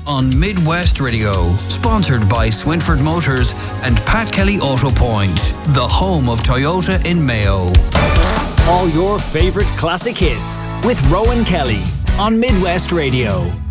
on Midwest Radio. Sponsored by Swinford Motors and Pat Kelly Auto Point, the home of Toyota in Mayo. All your favourite classic hits with Rowan Kelly on Midwest Radio.